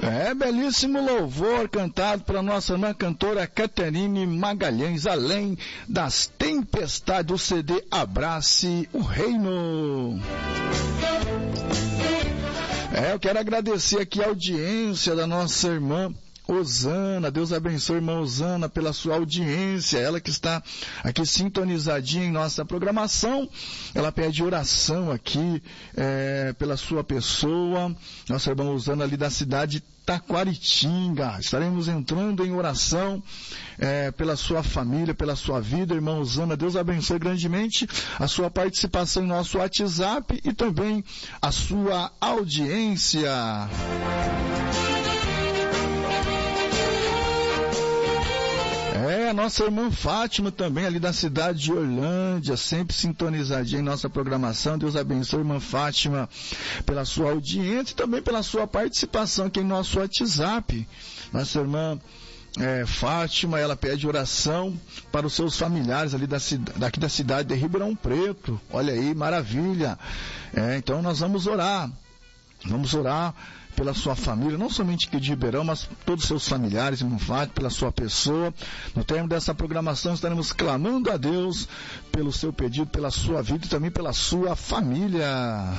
Belíssimo louvor cantado pela nossa irmã cantora Caterine Magalhães, Além das Tempestades, do CD Abrace o Reino. Eu quero agradecer aqui a audiência da nossa irmã Osana. Deus abençoe a irmã Osana pela sua audiência, ela que está aqui sintonizadinha em nossa programação. Ela pede oração aqui pela sua pessoa, nossa irmã Osana ali da cidade de Taquaritinga. Estaremos entrando em oração pela sua família, pela sua vida, irmã Osana. Deus abençoe grandemente a sua participação em nosso WhatsApp e também a sua audiência. A nossa irmã Fátima também, ali da cidade de Orlândia, sempre sintonizadinha em nossa programação. Deus abençoe, irmã Fátima, pela sua audiência e também pela sua participação aqui em nosso WhatsApp. Nossa irmã Fátima, ela pede oração para os seus familiares ali daqui da cidade de Ribeirão Preto. Olha aí, maravilha. Então nós vamos orar. Vamos orar pela sua família, não somente aqui de Ribeirão, mas todos os seus familiares, irmão Fátima, pela sua pessoa. No termo dessa programação estaremos clamando a Deus pelo seu pedido, pela sua vida e também pela sua família.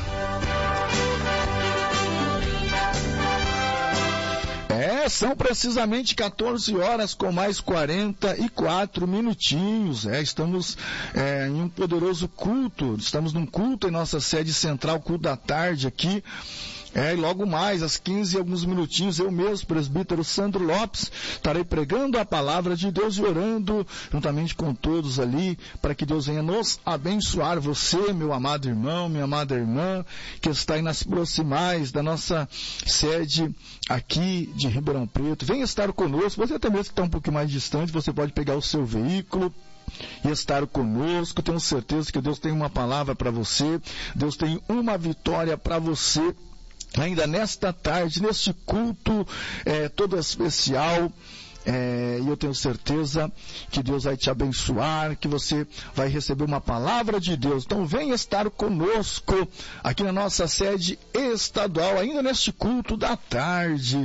São precisamente 14 horas com mais 44 minutinhos. Estamos em um poderoso culto. Estamos num culto em nossa sede central, culto da tarde aqui. E logo mais, às 15 e alguns minutinhos, eu mesmo, presbítero Sandro Lopes, estarei pregando a palavra de Deus e orando juntamente com todos ali, para que Deus venha nos abençoar. Você, meu amado irmão, minha amada irmã, que está aí nas proximais da nossa sede aqui de Ribeirão Preto, venha estar conosco. Você até mesmo que está um pouquinho mais distante, você pode pegar o seu veículo e estar conosco. Tenho certeza que Deus tem uma palavra para você, Deus tem uma vitória para você. Ainda nesta tarde, neste culto todo especial, e eu tenho certeza que Deus vai te abençoar, que você vai receber uma palavra de Deus. Então venha estar conosco aqui na nossa sede estadual, ainda neste culto da tarde.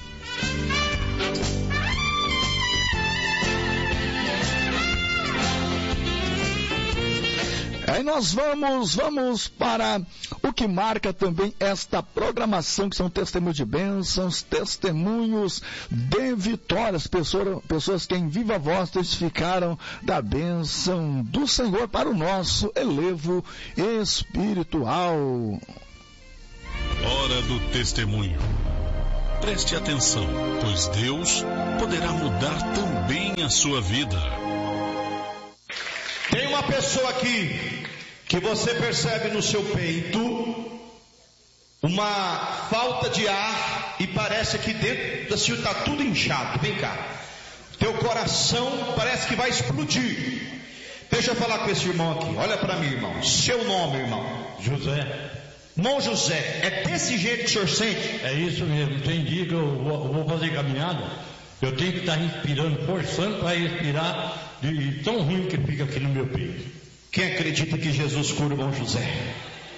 Aí nós vamos para o que marca também esta programação, que são testemunhos de bênçãos, testemunhos de vitórias, pessoas que em viva voz testificaram da bênção do Senhor para o nosso elevo espiritual. Hora do testemunho. Preste atenção, pois Deus poderá mudar também a sua vida. Tem uma pessoa aqui que você percebe no seu peito uma falta de ar e parece que dentro da sua está tudo inchado. Vem cá, teu coração parece que vai explodir. Deixa eu falar com esse irmão aqui. Olha para mim, irmão. Seu nome, irmão? José. Irmão José, é desse jeito que o senhor sente? É isso mesmo. Tem dia que eu vou fazer caminhada, eu tenho que estar respirando, forçando para respirar, de tão ruim que fica aqui no meu peito. Quem acredita que Jesus cura o irmão José?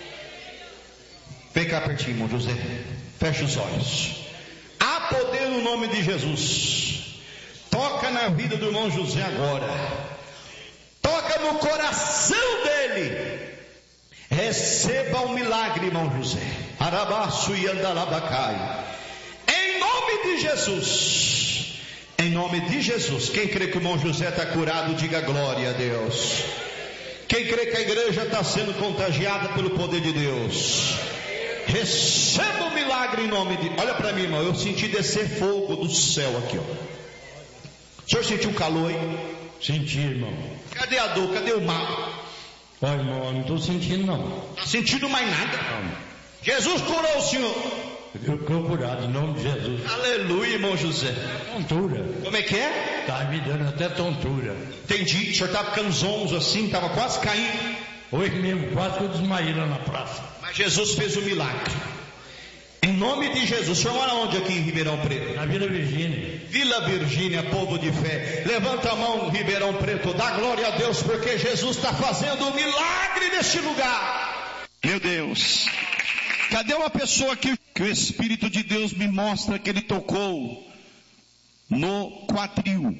Vem cá pertinho, irmão José. Fecha os olhos. Há poder no nome de Jesus. Toca na vida do irmão José agora. Toca no coração dele. Receba um milagre, irmão José. Arabaço e andalabacai. Em nome de Jesus. Em nome de Jesus. Quem crê que o irmão José está curado, diga glória a Deus. Quem crê que a igreja está sendo contagiada pelo poder de Deus, receba o milagre em nome de... Olha para mim, irmão, eu senti descer fogo do céu aqui, ó. O senhor sentiu calor, hein? Senti, irmão. Cadê a dor? Cadê o mal? Ó, irmão, eu não estou sentindo, não. Está sentindo mais nada? Não. Jesus curou o senhor. Eu estou curado, em nome de Jesus. Aleluia, irmão José. Tontura. Como é que é? Está me dando até tontura. Entendi. O senhor estava ficando zonzo assim, estava quase caindo. Hoje mesmo, quase que eu desmaiei lá na praça. Mas Jesus fez o milagre. Em nome de Jesus. O senhor mora onde aqui em Ribeirão Preto? Na Vila Virgínia. Vila Virgínia, povo de fé. Levanta a mão, Ribeirão Preto. Dá glória a Deus, porque Jesus está fazendo um milagre neste lugar. Meu Deus. Cadê uma pessoa aqui? que o Espírito de Deus me mostra que ele tocou no quadril,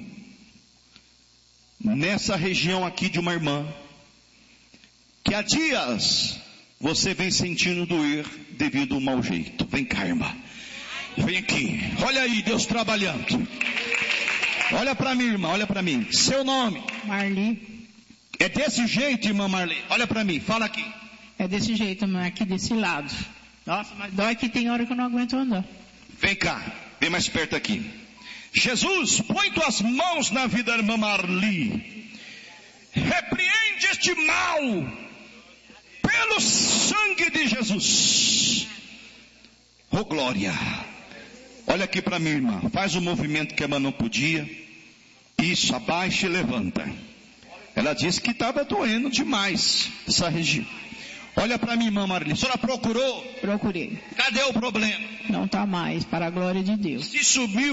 nessa região aqui de uma irmã, que há dias você vem sentindo doer devido ao mau jeito. Vem cá, irmã. Vem aqui. Olha aí, Deus trabalhando. Olha para mim, irmã, olha para mim. Seu nome? Marli. É desse jeito, irmã Marli? Olha para mim, fala aqui. É desse jeito, mas aqui desse lado. Nossa, mas dói que tem hora que eu não aguento andar. Vem cá, vem mais perto aqui. Jesus, põe tuas mãos na vida da irmã Marli. Repreende este mal pelo sangue de Jesus. Oh glória. Olha aqui para mim, irmã. Faz o movimento que a irmã não podia. Isso, abaixa e levanta. Ela disse que estava doendo demais essa região. Olha para mim, irmã Marli. A senhora procurou? Procurei. Cadê o problema? Não está mais, para a glória de Deus. Se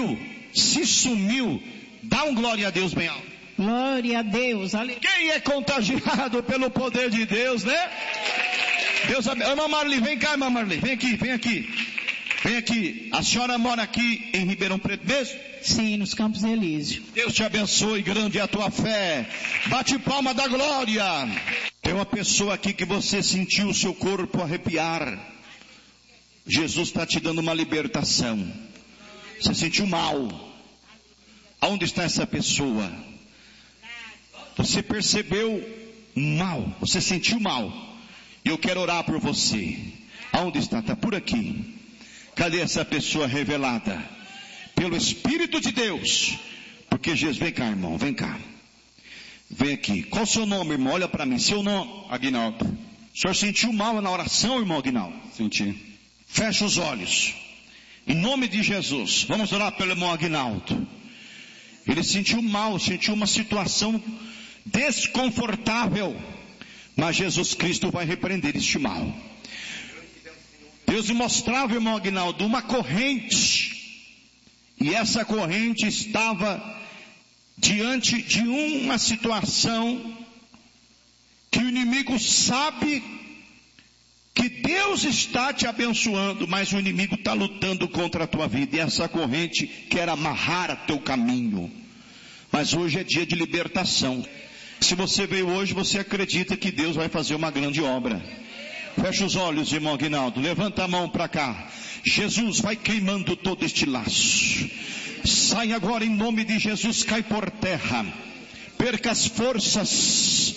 sumiu. Dá um glória a Deus bem alto. Glória a Deus. Quem é contagiado pelo poder de Deus, né? Deus abençoe. Irmã Marli, vem cá, irmã Marli. Vem aqui. Vem aqui. A senhora mora aqui em Ribeirão Preto mesmo? Sim, nos Campos Elíseos. Deus te abençoe, grande é a tua fé. Bate palma da glória. Tem uma pessoa aqui que você sentiu o seu corpo arrepiar. Jesus está te dando uma libertação. Você sentiu mal. Aonde está essa pessoa? Você percebeu mal. Você sentiu mal. E eu quero orar por você. Aonde está? Está por aqui. Cadê essa pessoa revelada? Pelo Espírito de Deus. Porque Jesus, vem cá, irmão, vem cá. Vem aqui. Qual o seu nome, irmão? Olha para mim. Seu nome? Aguinaldo. O senhor sentiu mal na oração, irmão Aguinaldo? Senti. Fecha os olhos. Em nome de Jesus. Vamos orar pelo irmão Aguinaldo. Ele sentiu mal, sentiu uma situação desconfortável. Mas Jesus Cristo vai repreender este mal. Deus me mostrava, irmão Aguinaldo, uma corrente. E essa corrente estava diante de uma situação que o inimigo sabe que Deus está te abençoando, mas o inimigo está lutando contra a tua vida. E essa corrente quer amarrar teu caminho. Mas hoje é dia de libertação. Se você veio hoje, você acredita que Deus vai fazer uma grande obra. Fecha os olhos, irmão Aguinaldo. Levanta a mão para cá. Jesus vai queimando todo este laço. Sai agora em nome de Jesus, cai por terra. Perca as forças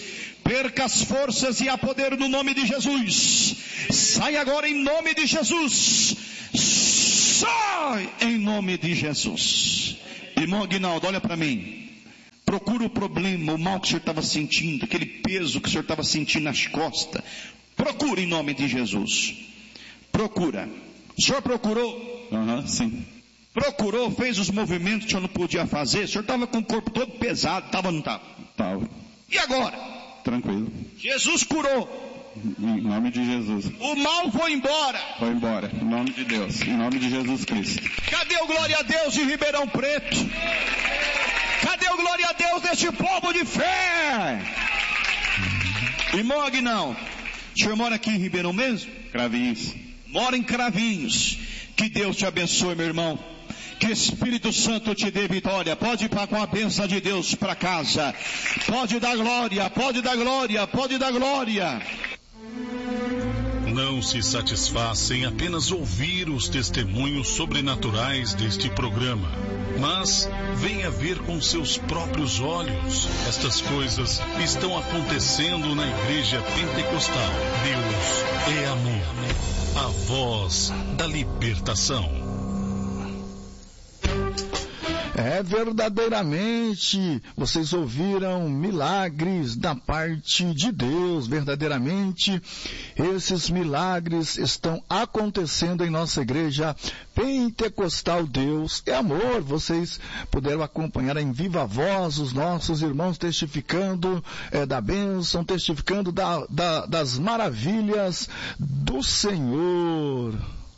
e há poder no nome de Jesus. Sai agora em nome de Jesus. Sai em nome de Jesus. Irmão Aguinaldo, olha para mim. Procura o problema, o mal que o senhor estava sentindo, aquele peso que o senhor estava sentindo nas costas. Procura em nome de Jesus. Procura. O senhor procurou? Sim. Procurou, fez os movimentos que o senhor não podia fazer. O senhor estava com o corpo todo pesado, estava ou não estava? Estava. E agora? Tranquilo. Jesus curou. Em nome de Jesus. O mal foi embora. Foi embora. Em nome de Deus. Em nome de Jesus Cristo. Cadê o glória a Deus de Ribeirão Preto? Cadê o glória a Deus deste povo de fé? Irmão Aguinaldo, o senhor mora aqui em Ribeirão mesmo? Cravinhos. Mora em Cravinhos. Que Deus te abençoe, meu irmão. Que o Espírito Santo te dê vitória. Pode ir com a bênção de Deus para casa. Pode dar glória, pode dar glória, pode dar glória. Não se satisfaça em apenas ouvir os testemunhos sobrenaturais deste programa, mas venha ver com seus próprios olhos. Estas coisas estão acontecendo na Igreja Pentecostal. Deus é amor, a voz da libertação. Verdadeiramente, vocês ouviram milagres da parte de Deus. Verdadeiramente, esses milagres estão acontecendo em nossa igreja pentecostal. Deus é amor. Vocês puderam acompanhar em viva voz os nossos irmãos testificando da bênção, testificando das maravilhas do Senhor.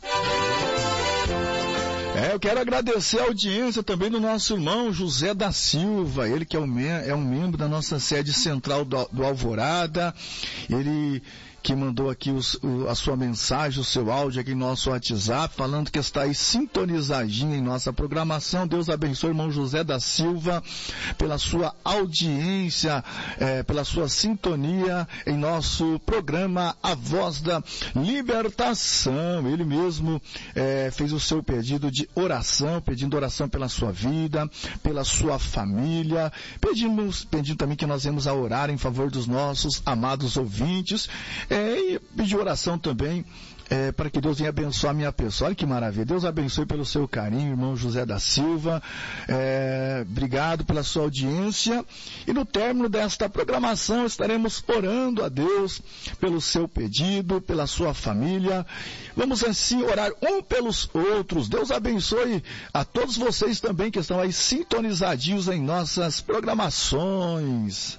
Eu quero agradecer a audiência também do nosso irmão José da Silva, ele que é um membro da nossa sede central do Alvorada, ele que mandou aqui a sua mensagem, o seu áudio aqui em nosso WhatsApp, falando que está aí sintonizadinho em nossa programação. Deus abençoe o irmão José da Silva pela sua audiência, pela sua sintonia em nosso programa A Voz da Libertação. Ele mesmo fez o seu pedido de oração, pedindo oração pela sua vida, pela sua família, pedindo também que nós vamos a orar em favor dos nossos amados ouvintes, e pedir oração também para que Deus venha abençoar a minha pessoa. Olha que maravilha. Deus abençoe pelo seu carinho, irmão José da Silva. Obrigado pela sua audiência. E no término desta programação estaremos orando a Deus pelo seu pedido, pela sua família. Vamos assim orar um pelos outros. Deus abençoe a todos vocês também que estão aí sintonizadinhos em nossas programações.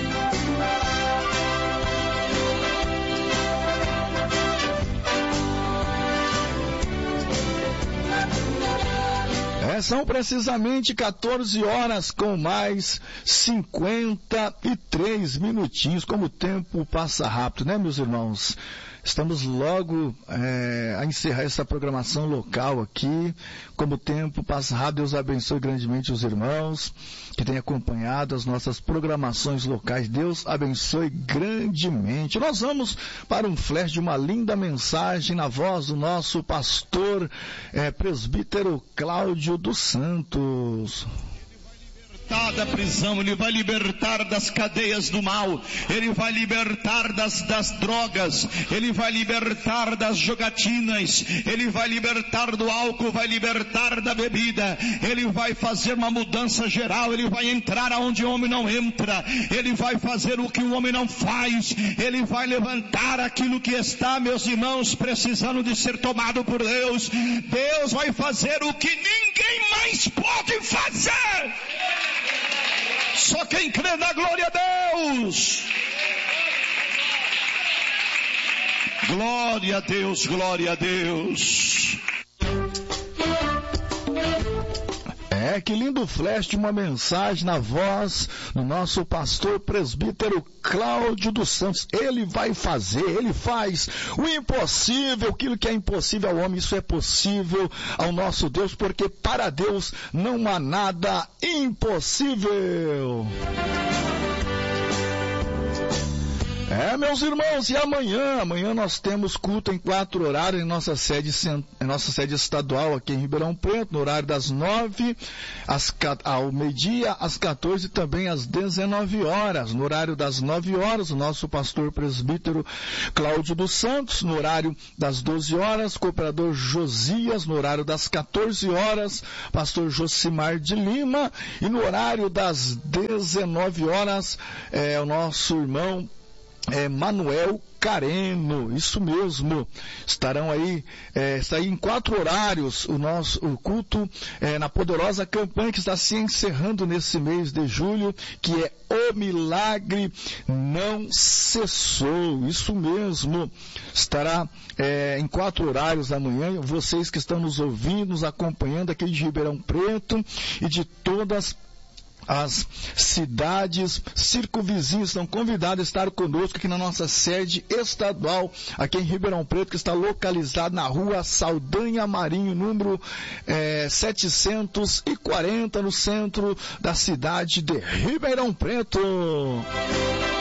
São precisamente 14 horas com mais 53 minutinhos. Como o tempo passa rápido, né, meus irmãos? Estamos logo a encerrar essa programação local aqui. Como o tempo passa rápido, Deus abençoe grandemente os irmãos que têm acompanhado as nossas programações locais. Deus abençoe grandemente. Nós vamos para um flash de uma linda mensagem na voz do nosso pastor presbítero Cláudio dos Santos. Da prisão, Ele vai libertar das cadeias do mal, Ele vai libertar das drogas, Ele vai libertar das jogatinas, Ele vai libertar do álcool, vai libertar da bebida, Ele vai fazer uma mudança geral, Ele vai entrar aonde o homem não entra, Ele vai fazer o que o homem não faz, Ele vai levantar aquilo que está, meus irmãos, precisando de ser tomado por Deus. Deus vai fazer o que ninguém mais pode fazer. Só quem crê na glória a Deus. Glória a Deus, glória a Deus. Que lindo flash de uma mensagem na voz do nosso pastor presbítero Cláudio dos Santos. Ele vai fazer, ele faz o impossível, aquilo que é impossível ao homem, isso é possível ao nosso Deus, porque para Deus não há nada impossível. Meus irmãos, e amanhã nós temos culto em 4 horários em nossa sede estadual aqui em Ribeirão Preto, no horário das 9 ao meio-dia, às 14 e também às 19 horas. No horário das 9 horas, o nosso pastor presbítero Cláudio dos Santos. No horário das 12 horas, cooperador Josias. No horário das 14 horas, pastor Josimar de Lima. E no horário das 19 horas, o nosso irmão Manuel Careno, isso mesmo. Estarão aí, está aí em 4 horários o culto na poderosa campanha que está se encerrando nesse mês de julho, que é O Milagre Não Cessou. Isso mesmo. Estará em 4 horários da manhã. Vocês que estão nos ouvindo, nos acompanhando aqui de Ribeirão Preto e de todas as cidades circunvizinhas estão convidadas a estar conosco aqui na nossa sede estadual, aqui em Ribeirão Preto, que está localizado na rua Saldanha Marinho, número 740, no centro da cidade de Ribeirão Preto.